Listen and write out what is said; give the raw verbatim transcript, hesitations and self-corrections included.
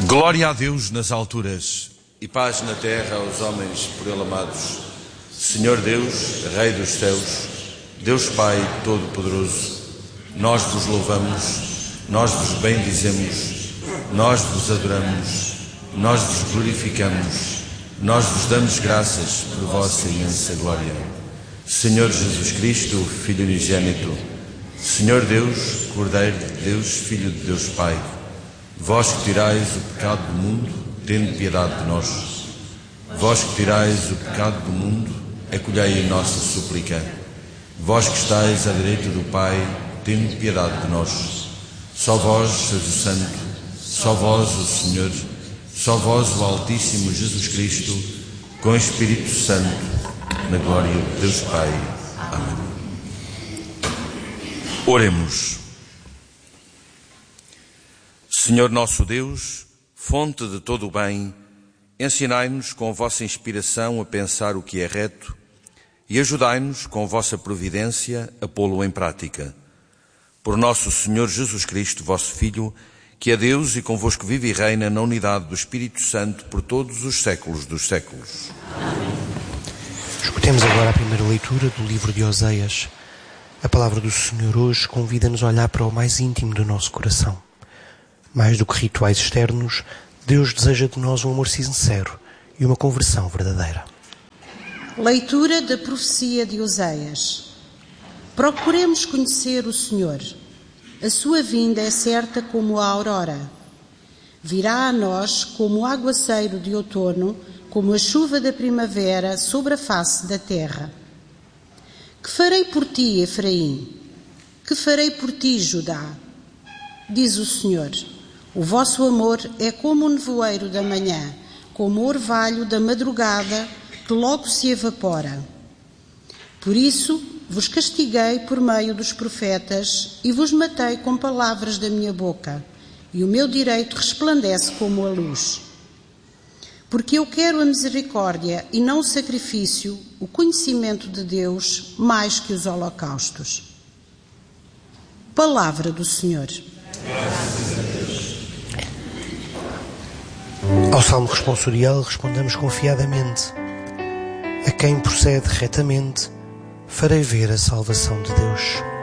Glória a Deus nas alturas e paz na terra aos homens por ele amados. Senhor Deus, Rei dos céus, Deus Pai Todo-Poderoso, nós vos louvamos, nós vos bendizemos, nós vos adoramos, nós vos glorificamos, nós vos damos graças por vossa imensa glória. Senhor Jesus Cristo, Filho unigênito, Senhor Deus, Cordeiro de Deus, Filho de Deus Pai, vós que tirais o pecado do mundo, tende piedade de nós. Vós que tirais o pecado do mundo, acolhei a nossa súplica. Vós que estáis à direita do Pai, tende piedade de nós. Só vós sois o Santo, só vós o Senhor, só vós o Altíssimo Jesus Cristo, com o Espírito Santo, na glória de Deus Pai. Amém. Oremos. Senhor nosso Deus, fonte de todo o bem, ensinai-nos com a vossa inspiração a pensar o que é reto e ajudai-nos com a vossa providência a pô-lo em prática. Por nosso Senhor Jesus Cristo, vosso Filho, que é Deus e convosco vive e reina na unidade do Espírito Santo por todos os séculos dos séculos. Escutemos agora a primeira leitura do livro de Oseias. A palavra do Senhor hoje convida-nos a olhar para o mais íntimo do nosso coração. Mais do que rituais externos, Deus deseja de nós um amor sincero e uma conversão verdadeira. Leitura da profecia de Oseias. Procuremos conhecer o Senhor. A sua vinda é certa como a aurora. Virá a nós como o aguaceiro de outono, como a chuva da primavera sobre a face da terra. Que farei por ti, Efraim? Que farei por ti, Judá? Diz o Senhor. O vosso amor é como o nevoeiro da manhã, como o orvalho da madrugada, que logo se evapora. Por isso vos castiguei por meio dos profetas e vos matei com palavras da minha boca, e o meu direito resplandece como a luz. Porque eu quero a misericórdia e não o sacrifício, o conhecimento de Deus, mais que os holocaustos. Palavra do Senhor. Ao Salmo responsorial respondemos confiadamente: a quem procede retamente, farei ver a salvação de Deus.